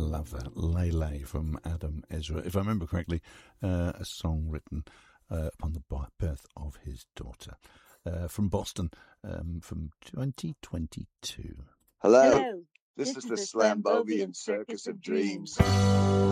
love that. Lay Lay from Adam Ezra. If I remember correctly, a song written upon the birth of his daughter. From Boston, from 2022. Hello. This is the Slambovian Circus of Dreams.